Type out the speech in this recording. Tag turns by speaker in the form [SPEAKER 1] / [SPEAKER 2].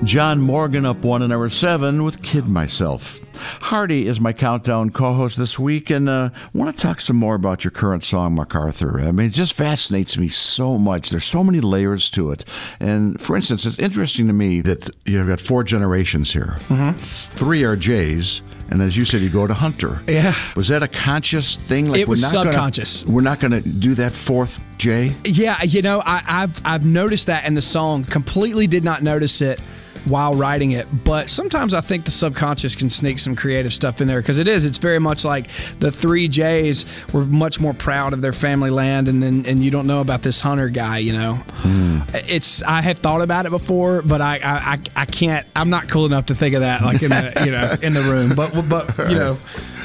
[SPEAKER 1] John Morgan up 1 and number 7 with Kid Myself. Hardy is my countdown co-host this week, and I want to talk some more about your current song, MacArthur. I mean, it just fascinates me so much. There's so many layers to it. And for instance, it's interesting to me that you've got 4 generations here. 3 are Jays, and as you said, you go to Hunter.
[SPEAKER 2] Yeah.
[SPEAKER 1] Was that a conscious thing? Like,
[SPEAKER 2] it was subconscious.
[SPEAKER 1] We're not going to do that 4th Jay?
[SPEAKER 2] Yeah, you know, I've noticed that in the song. Completely did not notice it while writing it, but sometimes I think the subconscious can sneak some creative stuff in there, because it's very much like the 3 Jays were much more proud of their family land, and you don't know about this Hunter guy, you know. I have thought about it before, but I can't. I'm not cool enough to think of that like in the in the room, but you know.